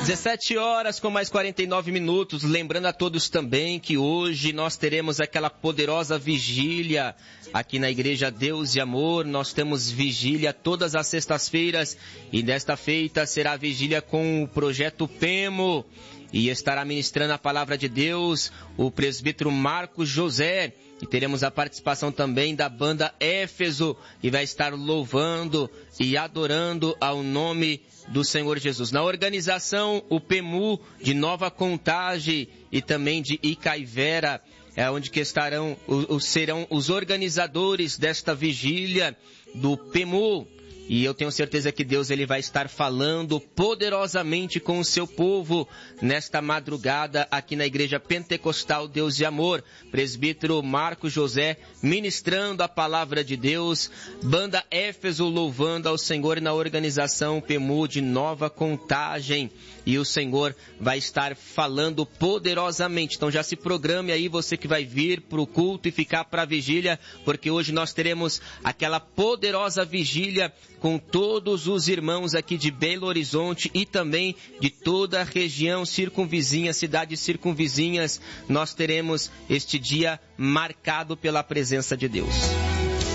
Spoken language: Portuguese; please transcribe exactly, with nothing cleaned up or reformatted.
dezessete horas com mais quarenta e nove minutos. Lembrando a todos também que hoje nós teremos aquela poderosa vigília aqui na Igreja Deus e Amor. Nós temos vigília todas as sextas-feiras e desta feita será a vigília com o projeto Pemo. E estará ministrando a palavra de Deus o presbítero Marcos José. E teremos a participação também da banda Éfeso, que vai estar louvando e adorando ao nome do Senhor Jesus. Na organização, o Pemu de Nova Contagem e também de Icaivera, é onde que estarão, os, serão os organizadores desta vigília do Pemu. E eu tenho certeza que Deus ele vai estar falando poderosamente com o seu povo nesta madrugada aqui na Igreja Pentecostal Deus e Amor. Presbítero Marcos José ministrando a palavra de Deus, banda Éfeso louvando ao Senhor na organização Pemu de Nova Contagem. E o Senhor vai estar falando poderosamente. Então já se programe aí, você que vai vir para o culto e ficar para a vigília, porque hoje nós teremos aquela poderosa vigília com todos os irmãos aqui de Belo Horizonte e também de toda a região circunvizinha, cidades circunvizinhas. Nós teremos este dia marcado pela presença de Deus.